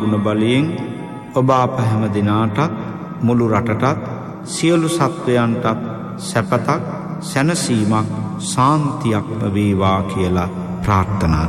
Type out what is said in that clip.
ගුණ බලයෙන් ඔබ අප හැම දිනාටත් මුළු රටටත් සියලු සත්වයන්ටත් සැපතක් සැනසීමක් සාන්තියක්ම වේවා කියලා ප්‍රාර්ථනා